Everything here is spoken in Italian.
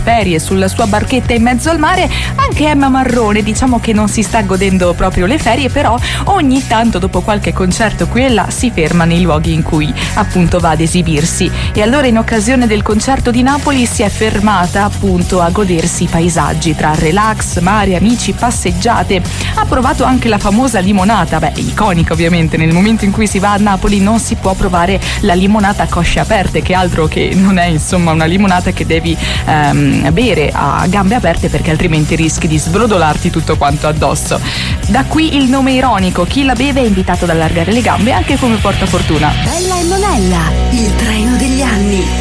ferie sulla sua barchetta in mezzo al mare. Anche Emma Marrone, diciamo che non si sta godendo proprio le ferie, però ogni tanto dopo qualche concerto qui e là si ferma nei luoghi in cui appunto va ad esibirsi, e allora in occasione del concerto di Napoli si è fermata appunto a godersi i paesaggi tra relax, mare, amici, passeggiate. Ha provato anche la famosa limonata, iconica ovviamente, nel momento in cui si va a Napoli non si può provare la limonata a cosce aperte, che altro che non è insomma una limonata che devi bere a gambe aperte, perché altrimenti rischi di sbrodolarti tutto quanto addosso. Da qui il nome ironico, chi la beve è invitato ad allargare le gambe anche come portafortuna. Bella e Monella, il treno degli anni.